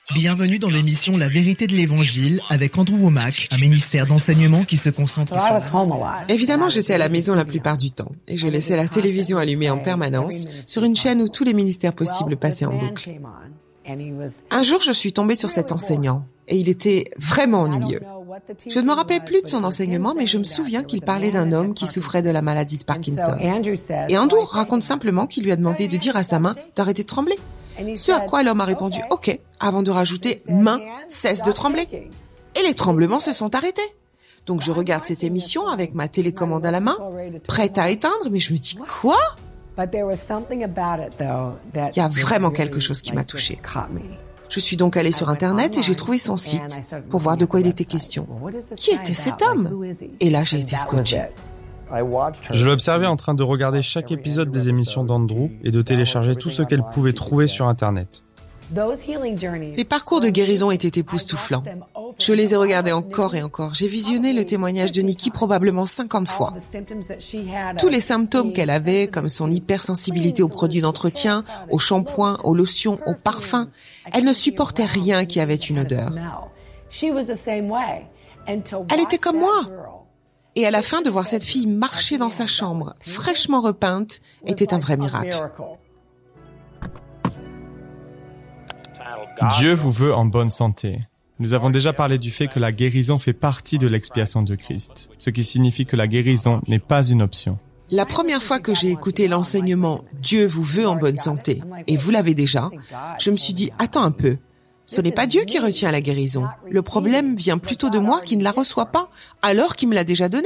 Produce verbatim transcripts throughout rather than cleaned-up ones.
Bienvenue dans l'émission La vérité de l'Évangile avec Andrew Wommack, un ministère d'enseignement qui se concentre sur... Évidemment, j'étais à la maison la plupart du temps et je laissais la télévision allumée en permanence sur une chaîne où tous les ministères possibles passaient en boucle. Un jour, je suis tombée sur cet enseignant et il était vraiment ennuyeux. Je ne me rappelle plus de son enseignement, mais je me souviens qu'il parlait d'un homme qui souffrait de la maladie de Parkinson. Et Andrew raconte simplement qu'il lui a demandé de dire à sa main d'arrêter de trembler. Ce à quoi l'homme a répondu « Ok », avant de rajouter « Main, cesse de trembler ». Et les tremblements se sont arrêtés. Donc je regarde cette émission avec ma télécommande à la main, prête à éteindre, mais je me dis « Quoi ?» Il y a vraiment quelque chose qui m'a touchée. Je suis donc allée sur Internet et j'ai trouvé son site pour voir de quoi il était question. Qui était cet homme ? Et là, j'ai été scotchée. Je l'observais en train de regarder chaque épisode des émissions d'Andrew et de télécharger tout ce qu'elle pouvait trouver sur Internet. Les parcours de guérison étaient époustouflants. Je les ai regardés encore et encore. J'ai visionné le témoignage de Nikki probablement cinquante fois. Tous les symptômes qu'elle avait, comme son hypersensibilité aux produits d'entretien, aux shampoings, aux lotions, aux parfums, elle ne supportait rien qui avait une odeur. Elle était comme moi. Et à la fin, de voir cette fille marcher dans sa chambre, fraîchement repeinte, était un vrai miracle. Dieu vous veut en bonne santé. Nous avons déjà parlé du fait que la guérison fait partie de l'expiation de Christ, ce qui signifie que la guérison n'est pas une option. La première fois que j'ai écouté l'enseignement « Dieu vous veut en bonne santé » et vous l'avez déjà, je me suis dit « Attends un peu, ce n'est pas Dieu qui retient la guérison. Le problème vient plutôt de moi qui ne la reçois pas, alors qu'il me l'a déjà donnée. »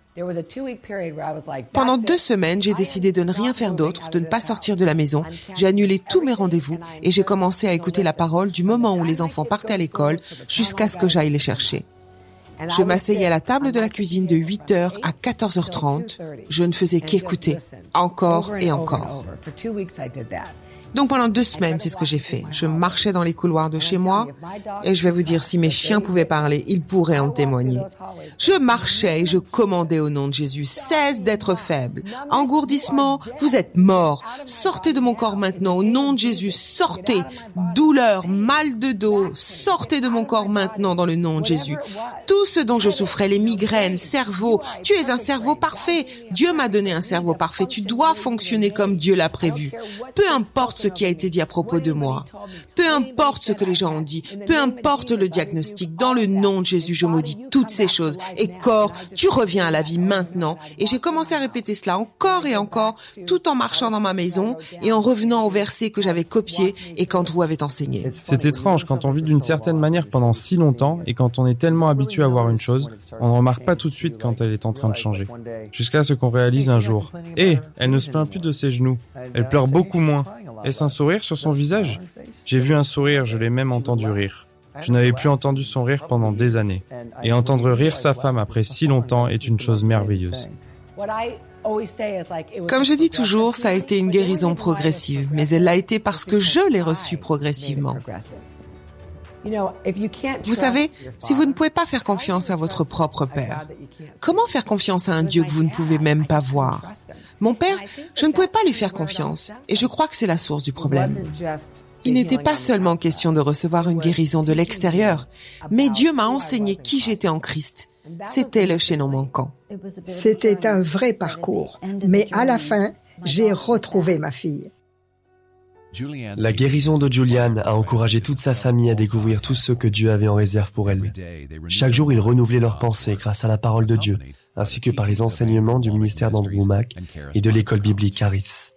Pendant deux semaines, j'ai décidé de ne rien faire d'autre, de ne pas sortir de la maison. J'ai annulé tous mes rendez-vous et j'ai commencé à écouter la parole du moment où les enfants partaient à l'école jusqu'à ce que j'aille les chercher. Je m'asseyais à la table de la cuisine de huit heures à quatorze heures trente. Je ne faisais qu'écouter, encore et encore. Donc pendant deux semaines, c'est ce que j'ai fait. Je marchais dans les couloirs de chez moi et je vais vous dire, si mes chiens pouvaient parler, ils pourraient en témoigner. Je marchais et je commandais au nom de Jésus, cesse d'être faible. Engourdissement, vous êtes mort. Sortez de mon corps maintenant, au nom de Jésus, sortez. Douleur, mal de dos, sortez de mon corps maintenant dans le nom de Jésus. Tout ce dont je souffrais, les migraines, cerveau, tu es un cerveau parfait. Dieu m'a donné un cerveau parfait. Tu dois fonctionner comme Dieu l'a prévu. Peu importe ce qui a été dit à propos de moi. Peu importe ce que les gens ont dit. Peu importe le diagnostic. Dans le nom de Jésus, je maudis toutes ces choses. Et corps, tu reviens à la vie maintenant. Et j'ai commencé à répéter cela encore et encore, tout en marchant dans ma maison et en revenant au verset que j'avais copié et qu'Andrew avait enseigné. C'est étrange quand on vit d'une certaine manière pendant si longtemps et quand on est tellement habitué à voir une chose, on ne remarque pas tout de suite quand elle est en train de changer. Jusqu'à ce qu'on réalise un jour. Hé, elle ne se plaint plus de ses genoux. Elle pleure beaucoup moins. Est-ce un sourire sur son visage ? J'ai vu un sourire, je l'ai même entendu rire. Je n'avais plus entendu son rire pendant des années. Et entendre rire sa femme après si longtemps est une chose merveilleuse. Comme je dis toujours, ça a été une guérison progressive, mais elle l'a été parce que je l'ai reçue progressivement. Vous savez, si vous ne pouvez pas faire confiance à votre propre père, comment faire confiance à un Dieu que vous ne pouvez même pas voir ? Mon père, je ne pouvais pas lui faire confiance, et je crois que c'est la source du problème. Il n'était pas seulement question de recevoir une guérison de l'extérieur, mais Dieu m'a enseigné qui j'étais en Christ. C'était le chaînon manquant. C'était un vrai parcours, mais à la fin, j'ai retrouvé ma fille. La guérison de Julianne a encouragé toute sa famille à découvrir tout ce que Dieu avait en réserve pour elle. Chaque jour, ils renouvelaient leurs pensées grâce à la parole de Dieu, ainsi que par les enseignements du ministère d'Andrew Wommack et de l'école biblique Charis.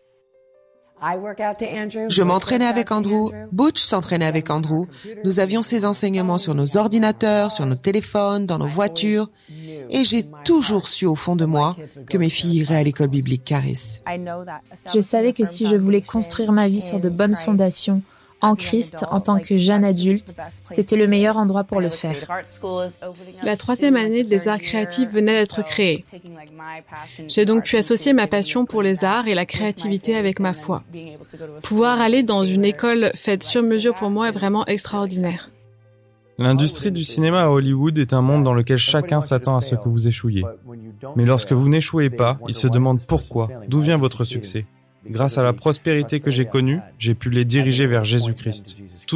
Je m'entraînais avec Andrew, Butch s'entraînait avec Andrew. Nous avions ces enseignements sur nos ordinateurs, sur nos téléphones, dans nos voitures. Et j'ai toujours su au fond de moi que mes filles iraient à l'école biblique Charis. Je savais que si je voulais construire ma vie sur de bonnes fondations, en Christ, en tant que jeune adulte, c'était le meilleur endroit pour le faire. La troisième année des arts créatifs venait d'être créée. J'ai donc pu associer ma passion pour les arts et la créativité avec ma foi. Pouvoir aller dans une école faite sur mesure pour moi est vraiment extraordinaire. L'industrie du cinéma à Hollywood est un monde dans lequel chacun s'attend à ce que vous échouiez. Mais lorsque vous n'échouez pas, ils se demandent pourquoi, d'où vient votre succès. Grâce à la prospérité que j'ai connue, j'ai pu les diriger vers Jésus-Christ.